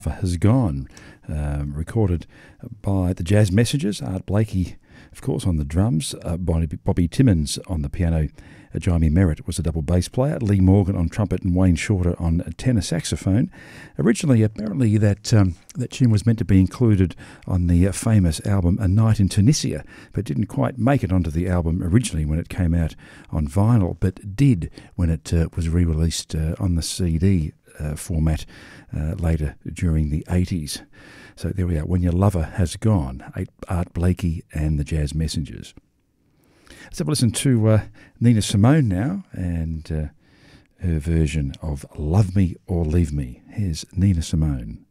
Has Gone, recorded by the Jazz Messengers, Art Blakey, of course, on the drums, Bobby Timmins on the piano, Jamie Merritt was a double bass player, Lee Morgan on trumpet and Wayne Shorter on tenor saxophone. Originally, apparently, that tune was meant to be included on the famous album A Night in Tunisia, but didn't quite make it onto the album originally when it came out on vinyl, but did when it was re-released on the CD format later during the 80s. So there we are, When Your Lover Has Gone, Art Blakey and the Jazz Messengers. Let's have a listen to Nina Simone now and her version of Love Me or Leave Me. Here's Nina Simone.